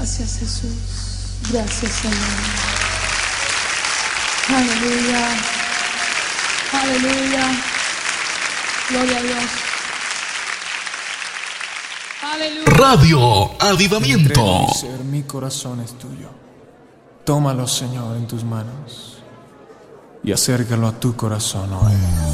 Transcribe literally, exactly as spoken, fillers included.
Gracias, Jesús. Gracias, Señor. Aleluya. Aleluya. Gloria a Dios. Aleluya. Radio Avivamiento. Mi ser, mi corazón es tuyo. Tómalo, Señor, en tus manos y acércalo a tu corazón hoy.